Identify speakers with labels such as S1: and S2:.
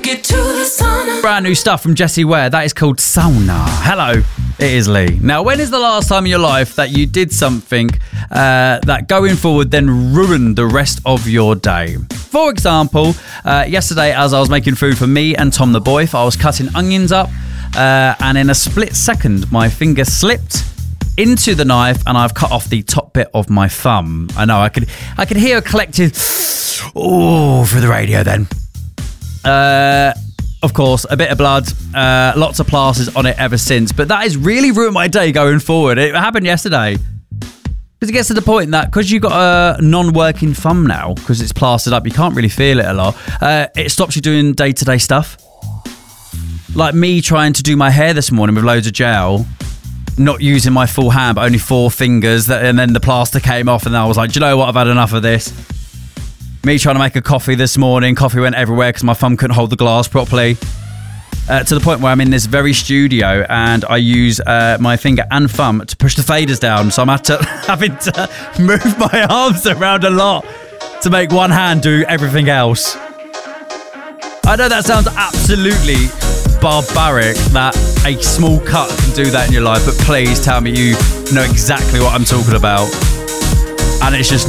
S1: it to the sauna.
S2: Brand new stuff from Jessie Ware. That is called Sauna. Hello, it is Lee. Now, when is the last time in your life that you did something that going forward then ruined the rest of your day? For example, yesterday as I was making food for me and Tom the boy, I was cutting onions up and in a split second my finger slipped into the knife and I've cut off the top bit of my thumb. I know, I could hear a collective ooh through the radio then. Of course, a bit of blood, lots of plasters on it ever since. But that has really ruined my day going forward. It happened yesterday. Because it gets to the point that because you've got a non-working thumb now, because it's plastered up, you can't really feel it a lot. It stops you doing day-to-day stuff. Like me trying to do my hair this morning with loads of gel, not using my full hand, but only 4 fingers. And then the plaster came off and I was like, do you know what? I've had enough of this. Me trying to make a coffee this morning. Coffee went everywhere because my thumb couldn't hold the glass properly. To the point where I'm in this very studio and I use my finger and thumb to push the faders down. So I'm having to move my arms around a lot to make one hand do everything else. I know that sounds absolutely barbaric that a small cut can do that in your life, but please tell me you know exactly what I'm talking about. And it's just